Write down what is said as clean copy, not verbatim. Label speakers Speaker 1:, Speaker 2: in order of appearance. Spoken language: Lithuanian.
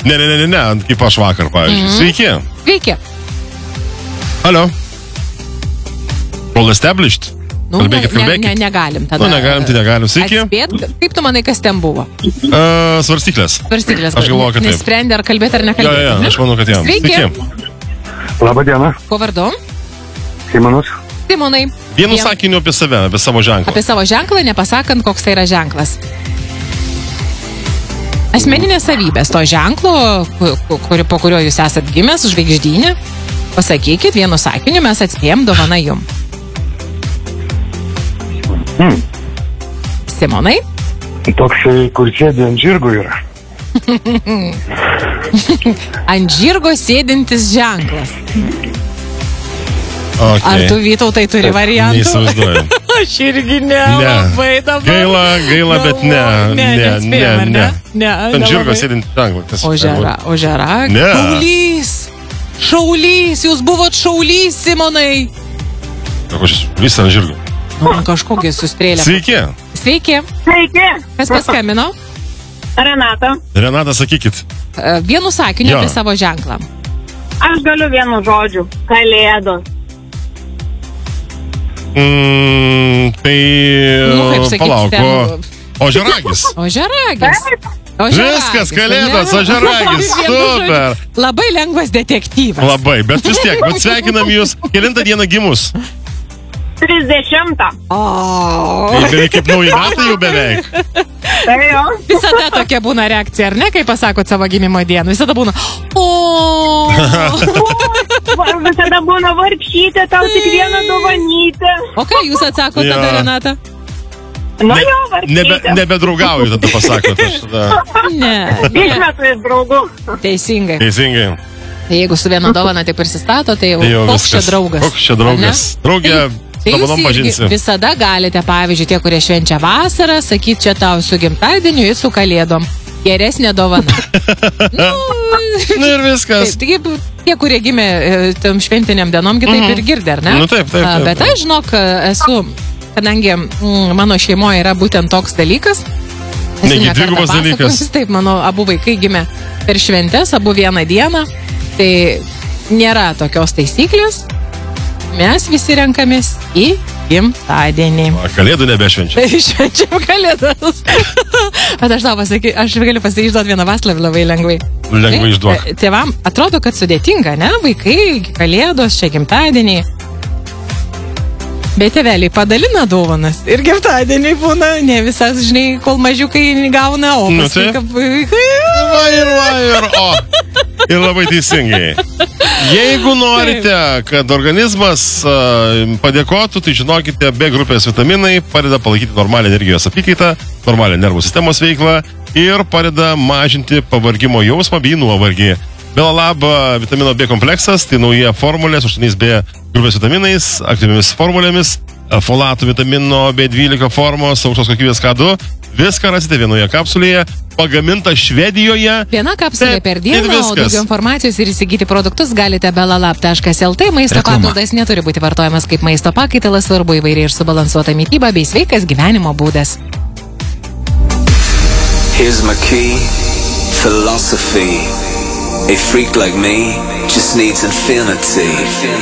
Speaker 1: Ne, kaip aš vakar, pavyzdžiui. Sveiki.
Speaker 2: Sveiki.
Speaker 1: Alio. Well established. Kalbėkit.
Speaker 2: Negalim tada.
Speaker 1: Negalim, tai negalim. Sveiki.
Speaker 2: Atspėt, kaip tu manai, kas ten buvo?
Speaker 1: Svarstyklės.
Speaker 2: Aš
Speaker 1: galvoju, kad taip.
Speaker 2: Nesprendė, ar kalbėti, ar nekalbėti.
Speaker 1: Jo, aš manau, kad jam.
Speaker 2: Sveiki.
Speaker 3: Labą dieną.
Speaker 2: Kuo vardu?
Speaker 3: Simonas.
Speaker 2: Simonai.
Speaker 1: Vienu sakiniu apie save, apie savo ženklą.
Speaker 2: Apie savo ženklą, nepasakant, koks tai yra ženklas. Asmeninės savybės to ženklo, po kurio jūs esat gimęs, žvaigždynė. Pasakykit, vienu sakiniu mes atspėjom dovaną jum. Simonai?
Speaker 3: Toksai, kur sėdė ant žirgo yra.
Speaker 2: Ant žirgo sėdintis ženklas.
Speaker 1: Okay.
Speaker 2: Ar tu, Vytautai, turi variantų?
Speaker 1: Neįsivaizduoju.
Speaker 2: Aš irgi labai dabar.
Speaker 1: Gaila, bet ne. Ant žirgo sėdintis ženklas.
Speaker 2: Ožera. Šaulys, jūs buvot šaulys, Simonai.
Speaker 1: Visą ant žirgo.
Speaker 2: Kažkokį sustrėlę.
Speaker 1: Sveiki.
Speaker 2: Kas paskambino?
Speaker 4: Renata,
Speaker 1: sakykit.
Speaker 2: Vienu sakiniu apie savo ženklą.
Speaker 4: Aš galiu vienu žodžiu. Kalėdos.
Speaker 1: Tai palauk. Ožeragis. Viskas, kalėdos, ožeragis. Super.
Speaker 2: Labai lengvas detektyvas.
Speaker 1: Labai, bet vis tiek, sveikinam jūs. Kelintą dieną gimus?
Speaker 4: 30.
Speaker 1: Tai beveik kaip nauji metai jau beveik.
Speaker 4: Tai jau.
Speaker 2: Visada tokia būna reakcija, ar ne, kai pasakot savo gimimo dieną? Visada būna,
Speaker 4: Visada būna vargšytė, tau tik vieną dovanytę.
Speaker 2: O ką jūs atsakot tada, Renata?
Speaker 4: Vargšytė.
Speaker 1: Nebedraugauju, tada pasakot.
Speaker 2: Ne.
Speaker 4: Išmetu iš draugų.
Speaker 2: Teisingai.
Speaker 1: Jeigu
Speaker 2: su viena dovana taip prisistato, tai jau koks čia draugas.
Speaker 1: Draugė.
Speaker 2: Tai jūs visada galite, pavyzdžiui, tie, kurie švenčia vasarą, sakyti, čia tau su gimtadieniu ir su kalėdom. Geresnė dovana.
Speaker 1: Ir viskas.
Speaker 2: Taigi, tie, kurie gimė tam šventiniam dienom, taip ir girdė, ar ne?
Speaker 1: Taip.
Speaker 2: Bet aš, žinok, kadangi mano šeimoje yra būtent toks dalykas.
Speaker 1: Negi dvigubas dalykas.
Speaker 2: Taip, mano abu vaikai gimė per šventes, abu vieną dieną. Tai nėra tokios taisyklės. Mes visi renkamės į gimtadienį.
Speaker 1: Kalėdų nebešvenčiam.
Speaker 2: Švenčiam kalėdas. Bet aš galiu išduoti vieną vaslą labai lengvai.
Speaker 1: Lengvai išduok.
Speaker 2: Tėvam atrodo, kad sudėtinga, ne? Vaikai, kalėdos, čia gimtadieniai. Bet tėveliai padalina dovanas. Ir gimtadieniai būna, ne visas, žinai, kol mažiukai gauna, o paskui kaip vaikai.
Speaker 1: Ir labai teisingai. Jeigu norite, kad organizmas padėkotų, tai žinokite, B grupės vitaminai padeda palaikyti normalią energijos apykaitą, normalią nervų sistemos veiklą ir padeda mažinti pavargimo jausmą bei nuovargį. Belalab vitamino B kompleksas, tai nauja formulė su 8B grupės vitaminais, aktyviamis formulėmis, folatų vitamino B12 formos, aukštos kokybės K2. Viską rasite vienoje kapsulėje, pagaminta Švedijoje.
Speaker 2: Viena kapsulė per dieną, o daugiau informacijos ir įsigyti produktus galite belalab.lt. Maisto papildas neturi būti vartojamas kaip maisto pakaitalas, svarbu įvairiai ir subalansuota mityba bei sveikas gyvenimo būdas.
Speaker 5: Here's my key, philosophy. A freak like me just needs infinity.